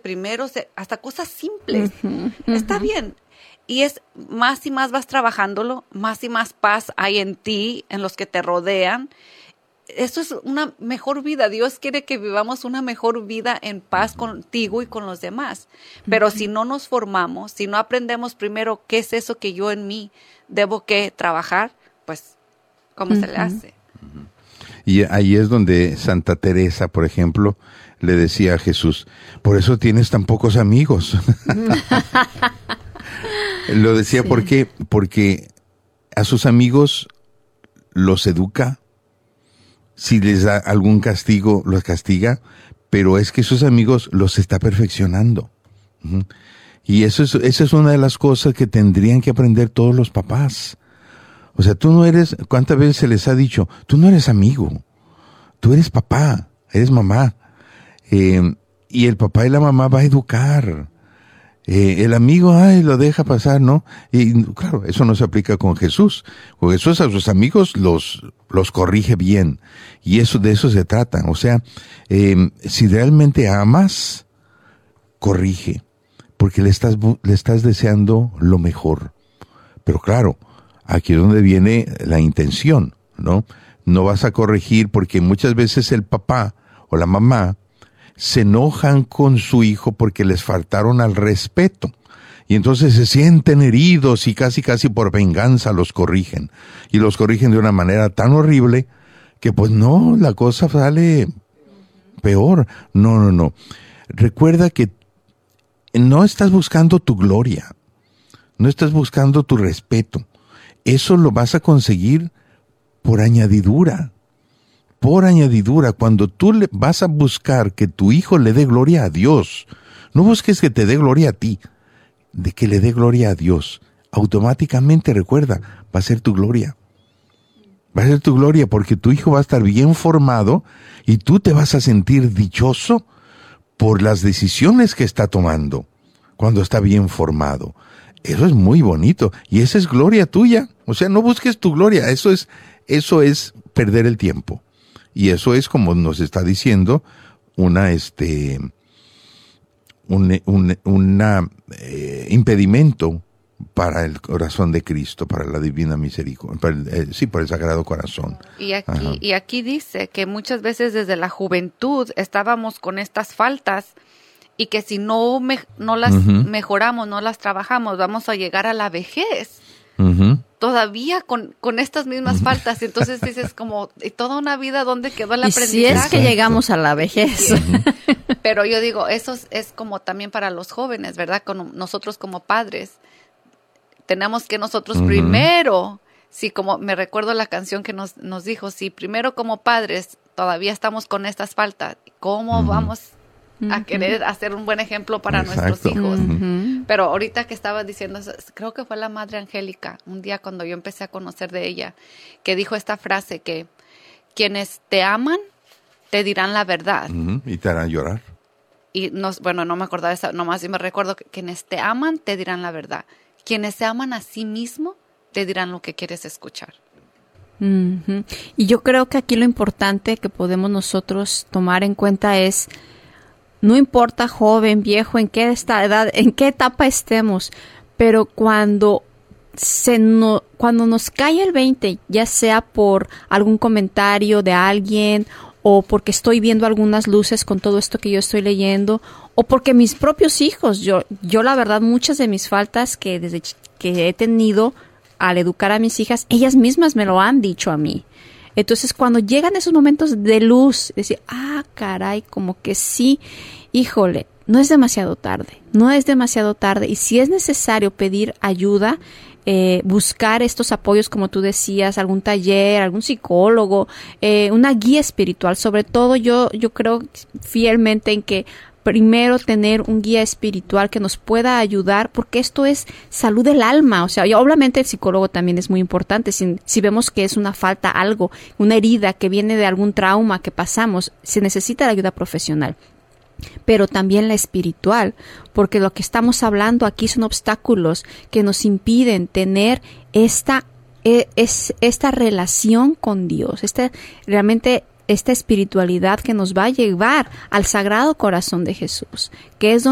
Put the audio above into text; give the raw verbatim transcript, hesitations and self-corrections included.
primero, se, hasta cosas simples. Uh-huh, uh-huh. Está bien. Y es más y más vas trabajándolo, más y más paz hay en ti, en los que te rodean. Eso es una mejor vida. Dios quiere que vivamos una mejor vida en paz contigo y con los demás. Pero uh-huh. si no nos formamos, si no aprendemos primero qué es eso que yo en mí debo que trabajar, pues, ¿cómo uh-huh. se le hace? Uh-huh. Y ahí es donde Santa Teresa, por ejemplo, le decía a Jesús, por eso tienes tan pocos amigos. Lo decía sí. ¿por qué? Porque a sus amigos los educa, si les da algún castigo, los castiga, pero es que sus amigos los está perfeccionando. Uh-huh. Y eso es, esa es una de las cosas que tendrían que aprender todos los papás. O sea, tú no eres, ¿cuántas veces se les ha dicho? Tú no eres amigo, tú eres papá, eres mamá. Eh, y el papá y la mamá va a educar. Eh, el amigo, ay, lo deja pasar, ¿no? Y claro, eso no se aplica con Jesús. Con Jesús a sus amigos los, los corrige bien. Y eso, de eso se trata. O sea, eh, si realmente amas, corrige. Porque le estás, le estás deseando lo mejor. Pero claro, aquí es donde viene la intención, ¿no? No vas a corregir porque muchas veces el papá o la mamá se enojan con su hijo porque les faltaron al respeto. Y entonces se sienten heridos y casi casi por venganza los corrigen. Y los corrigen de una manera tan horrible que pues no, la cosa sale peor. No, no, no. Recuerda que no estás buscando tu gloria. No estás buscando tu respeto. Eso lo vas a conseguir por añadidura. Por añadidura, cuando tú le vas a buscar que tu hijo le dé gloria a Dios, no busques que te dé gloria a ti, de que le dé gloria a Dios. Automáticamente, recuerda, va a ser tu gloria. Va a ser tu gloria porque tu hijo va a estar bien formado y tú te vas a sentir dichoso por las decisiones que está tomando cuando está bien formado. Eso es muy bonito y esa es gloria tuya. O sea, no busques tu gloria, eso es, eso es perder el tiempo. Y eso es, como nos está diciendo, una, este, un, un una, eh, impedimento para el corazón de Cristo, para la divina misericordia, para el, eh, sí, para el Sagrado Corazón. Y aquí, y aquí dice que muchas veces desde la juventud estábamos con estas faltas y que si no, me, no las uh-huh. mejoramos, no las trabajamos, vamos a llegar a la vejez. Uh-huh. Todavía con, con estas mismas uh-huh. faltas, y entonces dices como, ¿y toda una vida dónde quedó el y aprendizaje? Si es que llegamos a la vejez. Uh-huh. Pero yo digo, eso es, es como también para los jóvenes, ¿verdad? Con nosotros como padres, tenemos que nosotros uh-huh. primero, sí, como me recuerdo la canción que nos, nos dijo, si primero como padres todavía estamos con estas faltas, ¿cómo uh-huh. vamos a uh-huh. querer hacer un buen ejemplo para Exacto. nuestros hijos? Uh-huh. Pero ahorita que estaba diciendo, creo que fue la Madre Angélica, un día cuando yo empecé a conocer de ella, que dijo esta frase que quienes te aman te dirán la verdad. Uh-huh. Y te harán llorar. Y no, bueno, no me acordaba de eso, nomás yo me recuerdo que quienes te aman te dirán la verdad. Quienes se aman a sí mismo te dirán lo que quieres escuchar. Uh-huh. Y yo creo que aquí lo importante que podemos nosotros tomar en cuenta es, no importa joven, viejo, en qué esta edad, en qué etapa estemos, pero cuando se no, cuando nos cae el veinte, ya sea por algún comentario de alguien o porque estoy viendo algunas luces con todo esto que yo estoy leyendo, o porque mis propios hijos, yo, yo la verdad, muchas de mis faltas que desde ch- que he tenido al educar a mis hijas, ellas mismas me lo han dicho a mí. Entonces, cuando llegan esos momentos de luz, decir, ah, caray, como que sí, híjole, no es demasiado tarde, no es demasiado tarde. Y si es necesario pedir ayuda, eh, buscar estos apoyos, como tú decías, algún taller, algún psicólogo, eh, una guía espiritual. Sobre todo, yo, yo creo fielmente en que primero tener un guía espiritual que nos pueda ayudar, porque esto es salud del alma. O sea, y obviamente el psicólogo también es muy importante. Si, si vemos que es una falta, algo, una herida que viene de algún trauma que pasamos, se necesita la ayuda profesional. Pero también la espiritual, porque lo que estamos hablando aquí son obstáculos que nos impiden tener esta, es, esta relación con Dios, esta, realmente esta espiritualidad que nos va a llevar al Sagrado Corazón de Jesús, que es donde